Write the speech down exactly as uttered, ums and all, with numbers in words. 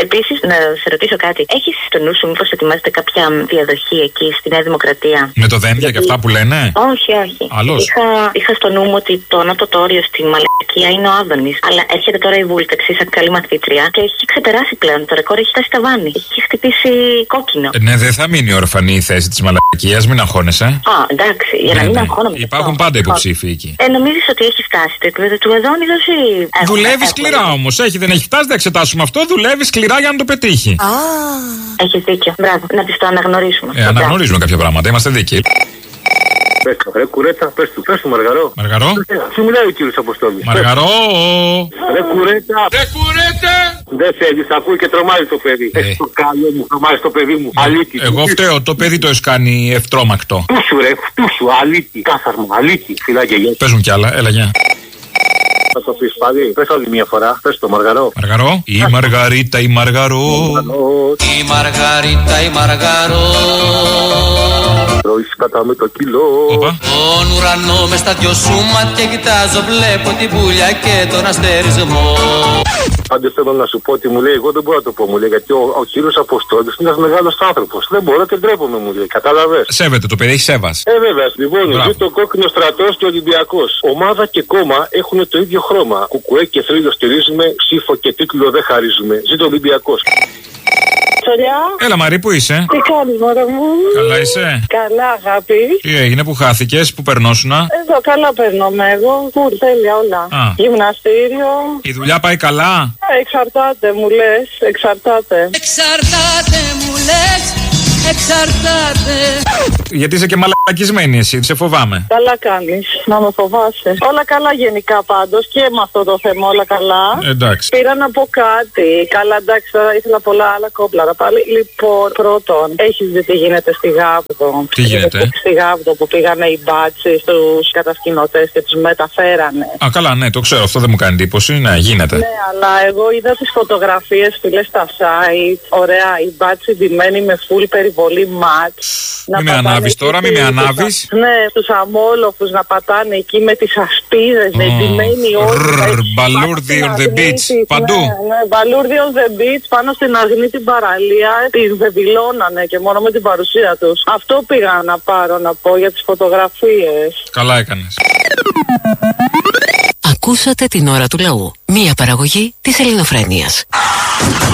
Επίσης, να σε ρωτήσω κάτι. Έχεις στο νου σου μήπως ετοιμάζεται κάποια διαδοχή εκεί στη Νέα Δημοκρατία? Με το δένδια και αυτά που λένε? Όχι, όχι. Άλλος. Είχα, είχα στο νου μου ότι το ανώτατο όριο στη μαλακία είναι ο Άδωνης. Αλλά έρχεται τώρα η Βούλτεξη σαν καλή μαθήτρια και έχει ξεπεράσει πλέον. Το ρεκόρ έχει φτάσει ταβάνι. Έχει χτυπήσει κόκκινο. Ε, ναι, δεν θα μείνει ορφανή η θέση της μαλακίας, μην αγχώνεσαι. Α, εντάξει, για ναι, να μην ναι. αγχώνομαι. Υπάρχουν πάντα υποψήφοι εκεί. Ε, νομίζεις ότι έχει φτάσει το επίπεδο του Εδόνιδος ή. Δουλεύει σκληρά όμως. Έχει, δεν έχει φτάσει, δεν εξετάσουμε αυτό. Δουλεύει σκληρά για να το πετύχει. Α, έχεις δίκιο. Μπράβο, να τη το αναγνωρίσουμε. Ε, αναγνωρίζουμε κάποια πράγματα. Είμαστε δίκαιοι. Πες το, ρε κουρέτα, πες του, πες του Μαργαρό. Μαργαρό. Σου μιλάει ο κύριος Αποστόλης. Μαργαρό. Ρε κουρέτα. Ρε κουρέτα. Δεν θέλεις, ακούει και τρομάζει το παιδί. Ε. Έχεις το καλό μου, τρομάζει το παιδί μου. Αλήτη. Εγώ φταίω, το παιδί το έχει κάνει ευτρόμακτο. Φτού σου ρε, φτού σου, αλήτη. Κάθαρμο, αλήτη. Φιλάκια, γεια. Παίζουν κι άλλα, έλα γεια. Θα το πεις πάλι, πες άλλη μια φορά, πες το Μαργαρό. Μαργαρό. Η Μαργαρίτα, η Μαργαρό. Η Μαργαρίτα, η Μαργαρό. Τρώεις κατά με το κιλό. Οπα. Τον ουρανό μες στα δυο σου μάτια κοιτάζω, βλέπω την πουλιά και τον αστερισμό. Πάντως θέλω να σου πω ότι μου λέει, εγώ δεν μπορώ να το πω, μου λέει, γιατί ο, ο κύριος Αποστόλης είναι ένας μεγάλος άνθρωπος. Δεν μπορώ και ντρέπομαι, μου λέει, κατάλαβες. Σέβεται το παιδί, έχει σέβας. Ε, βέβαια, λοιπόν, ζει το κόκκινο στρατός και Ολυμπιακός. Ομάδα και κόμμα έχουν το ίδιο χρώμα. Κουκουέ και θρύλο στηρίζουμε, ψήφο και τίτλο δεν χαρίζουμε. Ζει το Ολυμπιακός. Σωριά. Έλα Μαρή, πού είσαι? Τι κάνεις μωρό μου? Καλά είσαι? Καλά αγάπη. Τι έγινε, που χάθηκες, που περνώσουνα? Εδώ καλά περνώμαι εγώ. Κουρ, τέλεια όλα. Α. Γυμναστήριο. Η δουλειά πάει καλά? Ε, εξαρτάται μου λες. Εξαρτάται. Εξαρτάται μου λες, εξαρτάται. Γιατί είσαι και μαλακισμένη εσύ, σε φοβάμαι. Καλά κάνεις. Να με φοβάσαι. Όλα καλά γενικά πάντως και με αυτό το θέμα όλα καλά. Εντάξει. Πήρα να πω κάτι. Καλά, εντάξει, τώρα ήθελα πολλά άλλα κόμπλαρα πάλι. Λοιπόν, πρώτον, έχεις δει τι γίνεται στη Γάβδο? Τι γίνεται? Στη Γάβδο που πήγανε οι μπάτσοι στους κατασκηνωτές και τους μεταφέρανε. Α, καλά, ναι, το ξέρω, αυτό δεν μου κάνει εντύπωση. Ναι, γίνεται. Ναι, αλλά εγώ είδα τις φωτογραφίες, φίλες, στα site. Ωραία, οι μπάτσοι ντυμένοι με full περιβολή ματ. Μη με ανάβεις τώρα, μη με ανάβεις. Ναι, στους αμόλοφους να πατάνε εκεί με τις ασπίδες, με ντυμένοι όλοι. Μπαλούρδι on the beach, παντού. Ναι, μπαλούρδι on the beach, πάνω στην αγνή την παραλία, τις βεβηλώνανε και μόνο με την παρουσία τους. Αυτό πήγα να πάρω να πω για τις φωτογραφίες. Καλά έκανες. Ακούσατε την ώρα του λαού. Μία παραγωγή της Ελληνοφρένειας.